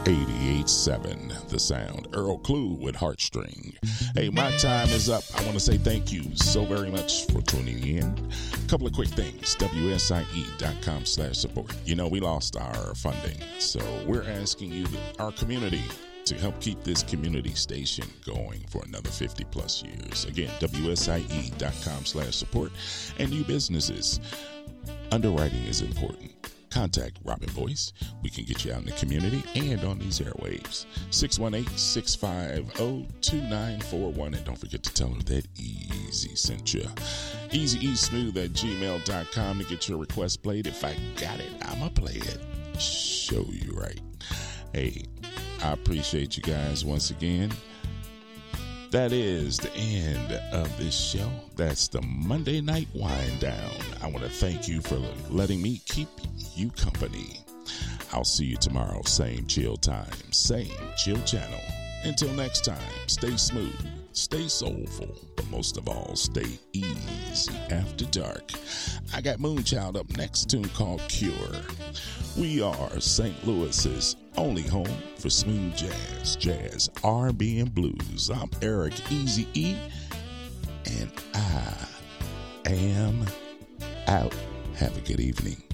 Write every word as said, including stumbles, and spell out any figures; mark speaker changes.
Speaker 1: eighty-eight point seven The Sound. Earl Clue with Heartstring. Hey, my time is up. I want to say thank you so very much for tuning in. A couple of quick things. W S I E dot com slash support. You know, we lost our funding, so we're asking you, our community, to help keep this community station going for another fifty plus years. Again, W S I E dot com slash support. And new businesses. Underwriting is important. Contact Robin Boyce. We can get you out in the community and on these airwaves. six one eight, six five zero, two nine four one. And don't forget to tell her that Easy sent you. Easy E Smooth at gmail dot com to get your request played. If I got it, I'ma play it. Show you right. Hey, I appreciate you guys once again. That is the end of this show. That's the Monday Night Wind Down. I want to thank you for letting me keep you company. I'll see you tomorrow. Same chill time, same chill channel. Until next time, stay smooth, stay soulful, but most of all, stay easy after dark. I got Moonchild up next, tune called Cure. We are Saint Louis's only home for smooth jazz, jazz, R and B, and blues. I'm Eric Easy E, and I am out. Have a good evening.